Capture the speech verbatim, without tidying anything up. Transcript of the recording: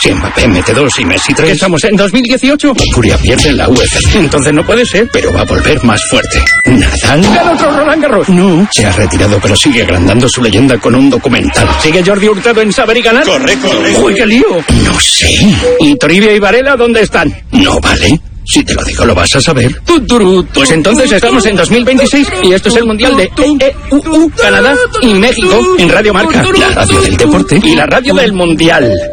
Si Mbappé mete dos y Messi tres... ¿Estamos en dos mil dieciocho? Furia pierde en la U F C. Entonces no puede ser. Pero va a volver más fuerte. ¿Nadal? ¿Gana otro Roland Garros? No, se ha retirado pero sigue agrandando su leyenda con un documental. ¿Sigue Jordi Hurtado en saber y ganar? Correcto, correcto. ¡Uy, qué lío! No sé. ¿Y Toribia y Varela dónde están? No vale. Si te lo digo, lo vas a saber. Pues entonces estamos en dos mil veintiséis y esto es el Mundial de E E U U, Canadá y México en Radio Marca. La radio del deporte y la radio del Mundial.